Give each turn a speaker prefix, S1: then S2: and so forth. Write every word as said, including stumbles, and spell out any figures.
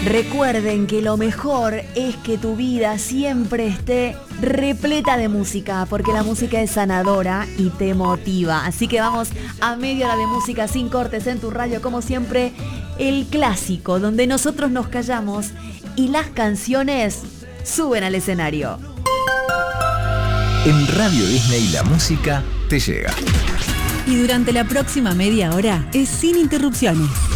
S1: Recuerden que lo mejor es que tu vida siempre esté repleta de música, porque la música es sanadora y te motiva. Así que vamos a media hora de música sin cortes en tu radio, como siempre, el clásico, donde nosotros nos callamos y las canciones suben al escenario.
S2: En Radio Disney la música te llega.
S3: Y durante la próxima media hora es sin interrupciones.